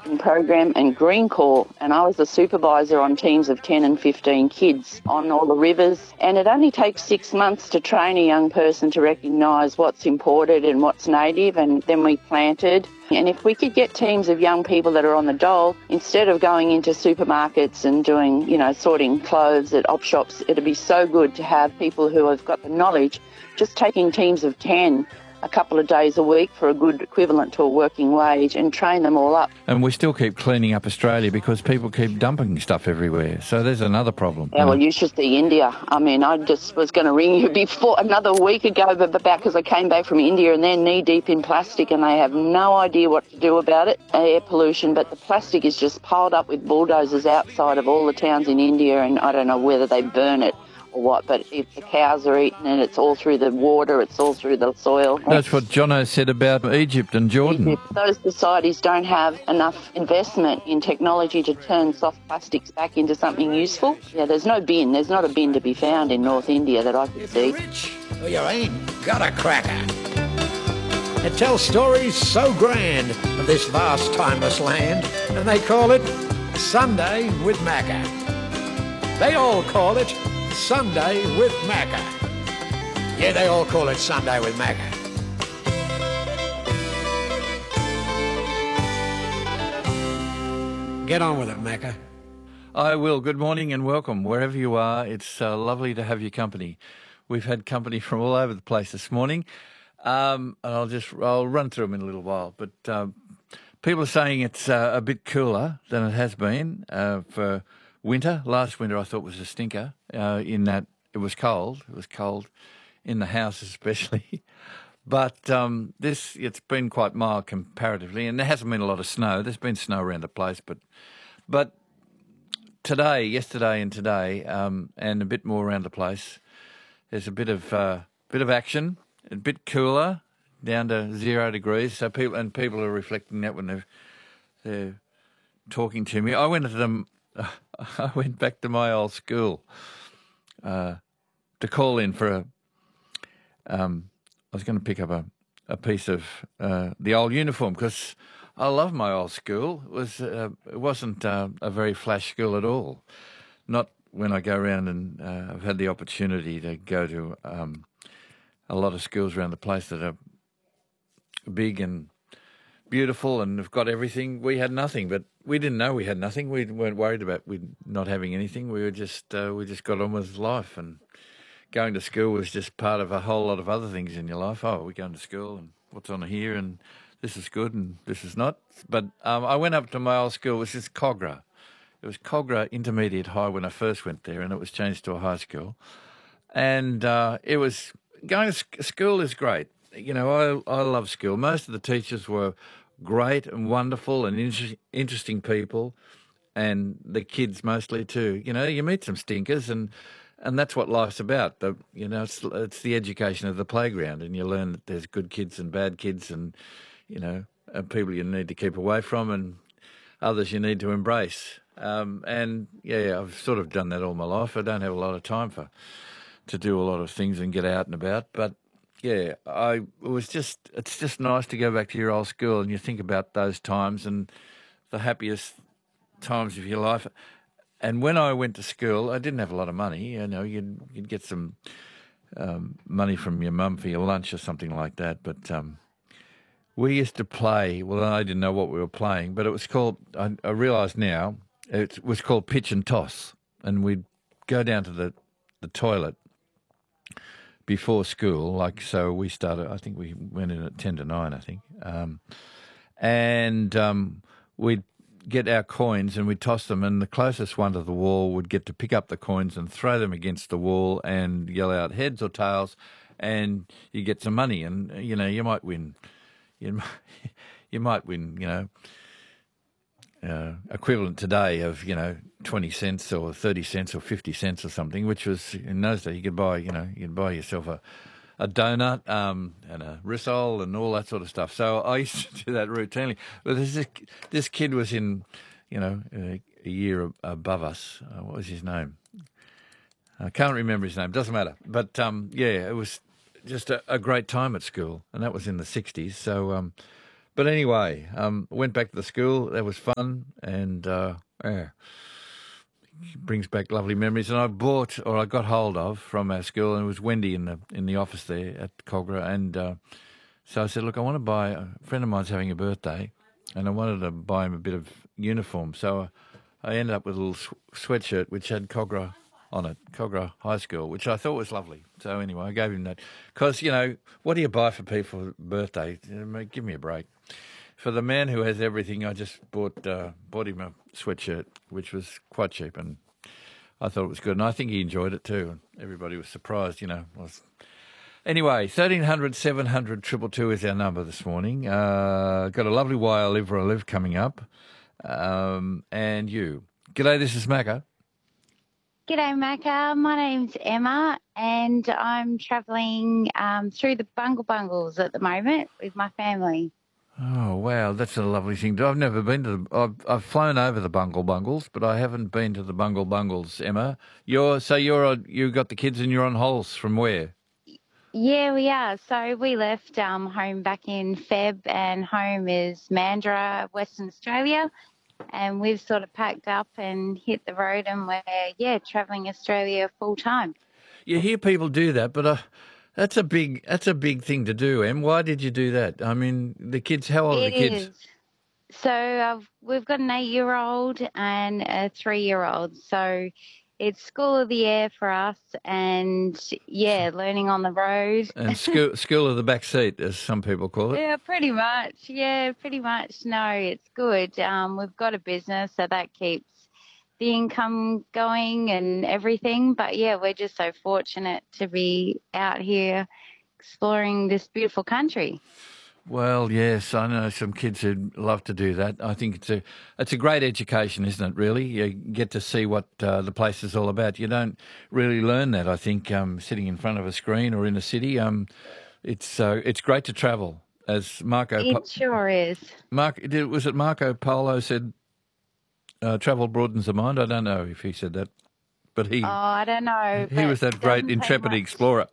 program and Green Corps, and I was a supervisor on teams of 10 and 15 kids on all the rivers. And it only takes 6 months to train a young person to recognise what's imported and what's native, and then we planted. And if we could get teams of young people that are on the dole, instead of going into supermarkets and doing, sorting clothes at op shops, it'd be so good to have people who have got the knowledge just taking teams of 10 a couple of days a week for a good equivalent to a working wage and train them all up. And we still keep cleaning up Australia because people keep dumping stuff everywhere. So there's another problem. Yeah, well, you should see India. I mean, I just was going to ring you before another week ago, but because I came back from India and they're knee-deep in plastic and they have no idea what to do about it, air pollution, but the plastic is just piled up with bulldozers outside of all the towns in India, and I don't know whether they burn it or what, but if the cows are eating it, it's all through the water, it's all through the soil. That's what Jono said about Egypt and Jordan. Egypt. Those societies don't have enough investment in technology to turn soft plastics back into something useful. Yeah, there's no bin. There's not a bin to be found in North India that I could see. If you're rich or you ain't got a cracker. It tells stories so grand of this vast, timeless land, and they call it Sunday with Macca. They all call it Sunday with Macca. Yeah, they all call it Sunday with Macca. Get on with it, Macca. I will. Good morning and welcome. Wherever you are, it's lovely to have your company. We've had company from all over the place this morning. And I'll run through them in a little while. But people are saying it's a bit cooler than it has been for winter. Last winter I thought was a stinker in that it was cold. It was cold in the house especially. But it's been quite mild comparatively, and there hasn't been a lot of snow. There's been snow around the place, but yesterday and today, and a bit more around the place, there's a bit of action, a bit cooler, down to 0 degrees. So people are reflecting that when they're talking to me. I went back to my old school to call in for I was going to pick up a piece of the old uniform because I love my old school. It wasn't a very flash school at all. Not when I go around, and I've had the opportunity to go to a lot of schools around the place that are big and beautiful and have got everything. We had nothing, but we didn't know we had nothing. We weren't worried about not having anything. We just got on with life, and going to school was just part of a whole lot of other things in your life. Oh, we're going to school, and what's on here, and this is good, and this is not. But I went up to my old school, which is Cogra. It was Cogra Intermediate High when I first went there, and it was changed to a high school. And it was going to school is great. You know, I love school. Most of the teachers were great and wonderful and interesting people, and the kids mostly too. You know, you meet some stinkers, and that's what life's about. It's the education of the playground, and you learn that there's good kids and bad kids, and people you need to keep away from, and others you need to embrace. I've sort of done that all my life. I don't have a lot of time to do a lot of things and get out and about, but yeah, it's just nice to go back to your old school, and you think about those times and the happiest times of your life. And when I went to school, I didn't have a lot of money. You know, you'd get some money from your mum for your lunch or something like that. But we used to play. Well, I didn't know what we were playing, but it was called. I realise now it was called pitch and toss, and we'd go down to the toilet before school. Like, so we started. I think we went in at 10 to 9. I think, we'd get our coins and we'd toss them, and the closest one to the wall would get to pick up the coins and throw them against the wall and yell out heads or tails, and you get some money, and you might win. You might win. Equivalent today of 20 cents or 30 cents or 50 cents or something, which was in those days you could buy yourself a donut and a risol and all that sort of stuff. So I used to do that routinely. But this kid was in, a year above us. What was his name? I can't remember his name. Doesn't matter. But it was just a great time at school, and that was in the 60s. So But anyway, went back to the school. That was fun, and yeah, brings back lovely memories. And I got hold of from our school, and it was Wendy in the office there at Cogra. And so I said, look, I want to buy. A friend of mine's having a birthday, and I wanted to buy him a bit of uniform. So I ended up with a little sweatshirt which had Cogra on it, Cogra High School, which I thought was lovely. So anyway, I gave him that. Because, what do you buy for people for birthday? Give me a break. For the man who has everything, I just bought him a sweatshirt, which was quite cheap, and I thought it was good. And I think he enjoyed it too. And everybody was surprised, Anyway, 1300 700 222 is our number this morning. Got a lovely Why I Live Where I Live coming up. And you. G'day, this is Macca. G'day, Macca. My name's Emma, and I'm travelling through the Bungle Bungles at the moment with my family. Oh, wow, that's a lovely thing. I've never been to I've flown over the Bungle Bungles, but I haven't been to the Bungle Bungles, Emma. You got the kids and you're on Holes from where? Yeah, we are. So we left home back in Feb, and home is Mandurah, Western Australia. And we've sort of packed up and hit the road, and we're, travelling Australia full time. You hear people do that, but that's a big thing to do, Em. Why did you do that? I mean, the kids, how old are the kids? It is. So we've got an 8-year-old and a 3-year-old. So it's school of the air for us, and, learning on the road. And school of the back seat, as some people call it. Yeah, pretty much. Yeah, pretty much. No, it's good. We've got a business, so that keeps the income going and everything. But, we're just so fortunate to be out here exploring this beautiful country. Well, yes, I know some kids who'd love to do that. I think it's a great education, isn't it, really? You get to see what the place is all about. You don't really learn that, I think, sitting in front of a screen or in a city. It's great to travel, as Marco... It sure is. Was it Marco Polo said, travel broadens the mind? I don't know if he said that, but he... Oh, I don't know. He was that great intrepid explorer.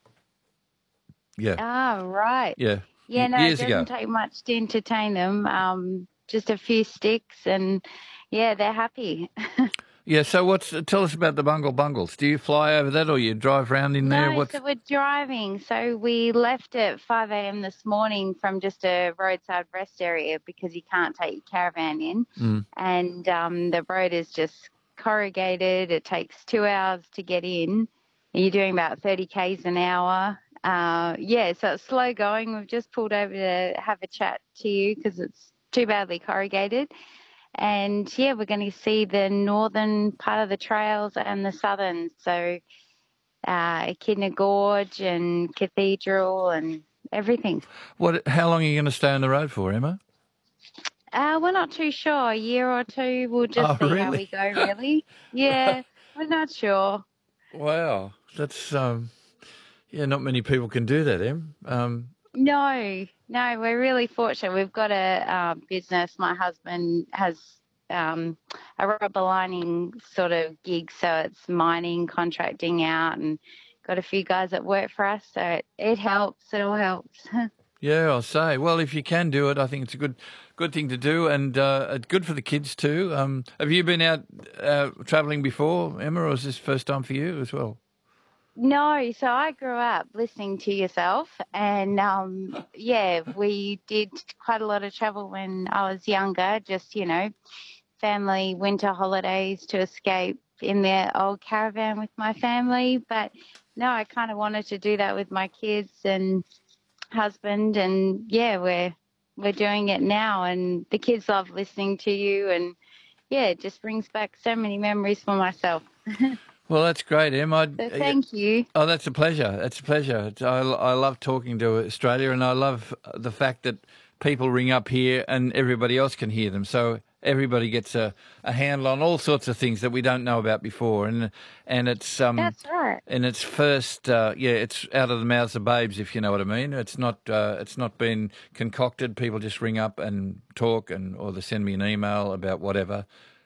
Yeah. Oh, right. Yeah. Yeah, no, years it ago. doesn't take much to entertain them. Just a few sticks, and they're happy. Yeah. So tell us about the Bungle Bungles. Do you fly over that, or you drive around in there? No, so we're driving. So we left at 5 a.m. this morning from just a roadside rest area because you can't take your caravan in, and the road is just corrugated. It takes 2 hours to get in. You're doing about 30 k's an hour. So it's slow going. We've just pulled over to have a chat to you because it's too badly corrugated. And, we're going to see the northern part of the trails and the southern. So Echidna Gorge and Cathedral and everything. How long are you going to stay on the road for, Emma? We're not too sure. A year or two. We'll just see how we go, really. Yeah, we're not sure. Wow. That's... not many people can do that, Em. No, we're really fortunate. We've got a business. My husband has a rubber lining sort of gig, so it's mining, contracting out, and got a few guys that work for us, so it helps. It all helps. Yeah, I'll say. Well, if you can do it, I think it's a good thing to do, and good for the kids too. Have you been out travelling before, Emma, or is this first time for you as well? No, so I grew up listening to yourself, and we did quite a lot of travel when I was younger, just, family winter holidays to escape in the old caravan with my family. But no, I kind of wanted to do that with my kids and husband, and we're doing it now, and the kids love listening to you, and it just brings back so many memories for myself. Well, that's great, Em. Thank you. Oh, that's a pleasure. It's a pleasure. I love talking to Australia, and I love the fact that people ring up here and everybody else can hear them. So everybody gets a handle on all sorts of things that we don't know about before. And it's that's right. And it's first, it's out of the mouths of babes, if you know what I mean. It's not been concocted. People just ring up and talk, or they send me an email about whatever.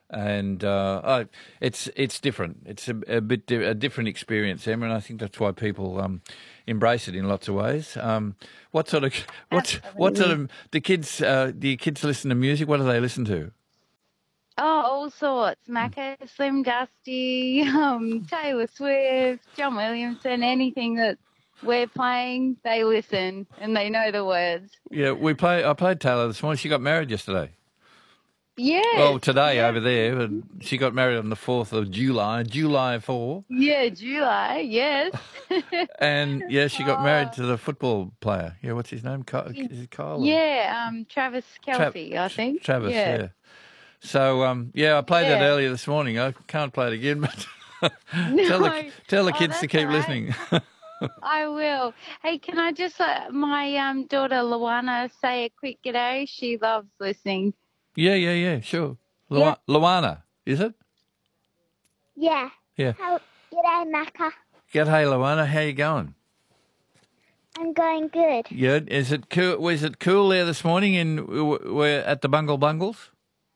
And it's different. It's a different experience, Emma, and I think that's why people embrace it in lots of ways. What sort of do your kids listen to music? What do they listen to? Oh, all sorts. Macca, Slim Dusty, Taylor Swift, John Williamson, anything that we're playing, they listen and they know the words. Yeah, I played Taylor this morning. She got married yesterday. Yeah. Well, today over there, but she got married on the 4th of July, July 4. Yeah, July, yes. And, she got married to the football player. Yeah, what's his name? Is it Kyle? Yeah, Travis Kelce, I think. Travis, yeah. So, I played that earlier this morning. I can't play it again, but tell the kids to keep listening. I will. Hey, can I just let my daughter Luana say a quick g'day? She loves listening. Yeah, sure. Luana, is it? Yeah. Yeah. G'day, Macca. G'day, Luana. How you going? I'm going good. Yeah. Is it cool? Was it cool there this morning? We're at the Bungle Bungles.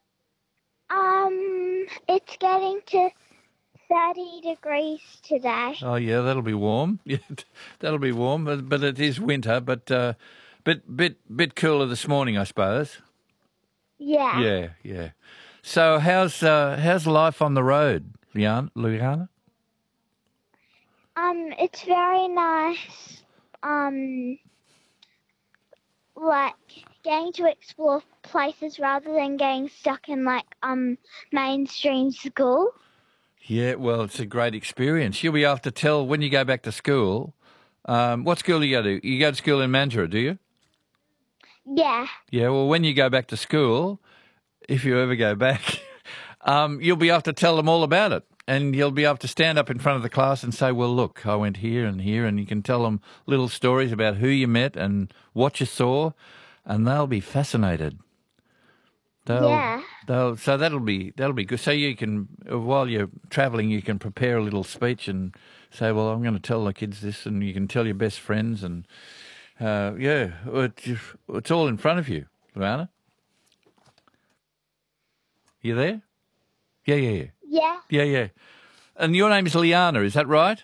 It's getting to 30 degrees today. Oh yeah, that'll be warm. Yeah, that'll be warm. But it is winter. But bit cooler this morning, I suppose. Yeah. Yeah. So how's life on the road, Liana? It's very nice. Like getting to explore places rather than getting stuck in mainstream school. Yeah, well, it's a great experience. You'll be able to tell when you go back to school. What school do you go to? You go to school in Mandurah, do you? Yeah. Yeah, well, when you go back to school, if you ever go back, you'll be able to tell them all about it. And you'll be able to stand up in front of the class and say, well, look, I went here, and you can tell them little stories about who you met and what you saw, and they'll be fascinated. So that'll be good. So you can, while you're travelling, you can prepare a little speech and say, well, I'm going to tell the kids this, and you can tell your best friends, and it's all in front of you, Luana. You there? Yeah. Yeah. And your name is Liana, is that right?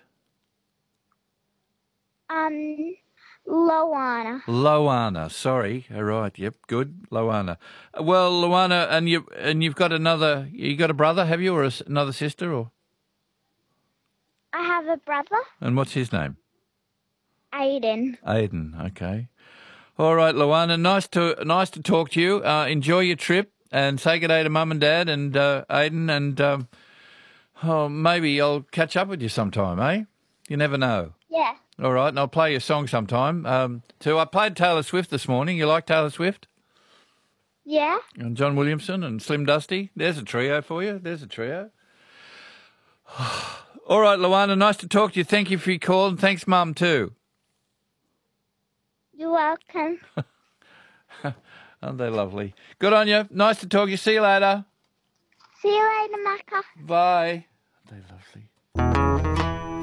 Loana. Sorry. All right. Yep. Good. Loana. Well, Luana, and you've got you got a brother, have you, or another sister, or? I have a brother. And what's his name? Aiden. Okay. All right, Luana. Nice to talk to you. Enjoy your trip and say good day to Mum and Dad and Aiden, and maybe I'll catch up with you sometime, eh? You never know. Yeah. All right, and I'll play your song sometime. So I played Taylor Swift this morning. You like Taylor Swift? Yeah. And John Williamson and Slim Dusty. There's a trio for you. All right, Luana, nice to talk to you. Thank you for your call, and thanks, Mum, too. You're welcome. Aren't they lovely? Good on you. Nice to talk to you. See you later. See you later, Macca. Bye. Aren't they lovely?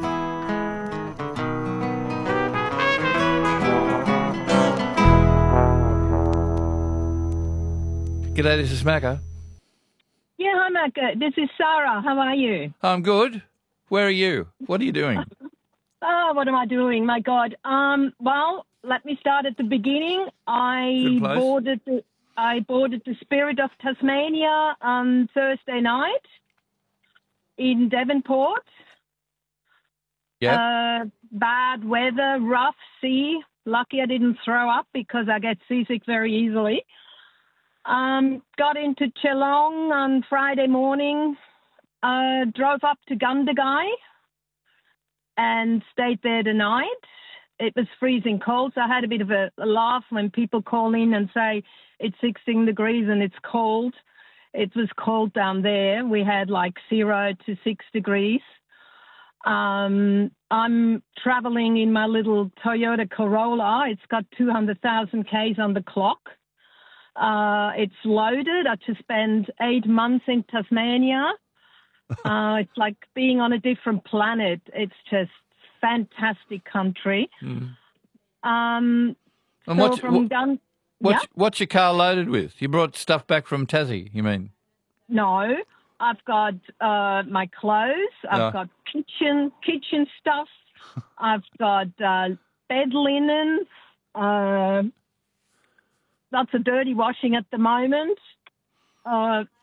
G'day, this is Macca. Yeah, hi, Macca. This is Sarah. How are you? I'm good. Where are you? What are you doing? What am I doing? My God. Well, let me start at the beginning. I boarded the Spirit of Tasmania on Thursday night in Devonport. Yeah. Bad weather, rough sea. Lucky I didn't throw up because I get seasick very easily. Got into Geelong on Friday morning, drove up to Gundagai and stayed there the night. It was freezing cold, so I had a bit of a laugh when people call in and say it's 16 degrees and it's cold. It was cold down there. We had 0 to 6 degrees. I'm travelling in my little Toyota Corolla. It's got 200,000 Ks on the clock. It's loaded. I just spent 8 months in Tasmania. It's like being on a different planet. It's just fantastic country. And what's your car loaded with? You brought stuff back from Tassie, you mean? No, I've got my clothes. I've got kitchen stuff. I've got bed linen. Lots of dirty washing at the moment.